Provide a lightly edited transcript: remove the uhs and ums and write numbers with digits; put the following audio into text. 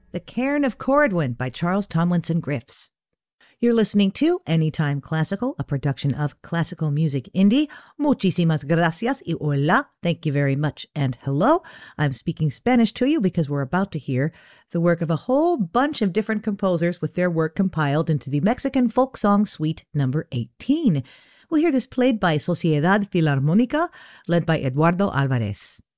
The Cairn of Corridwen by Charles Tomlinson Griffiths. You're listening to Anytime Classical, a production of Classical Music Indie. Muchísimas gracias y hola. Thank you very much and hello. I'm speaking Spanish to you because we're about to hear the work of a whole bunch of different composers with their work compiled into the Mexican Folk Song Suite number 18. We'll hear this played by Sociedad Filarmónica, led by Eduardo Álvarez.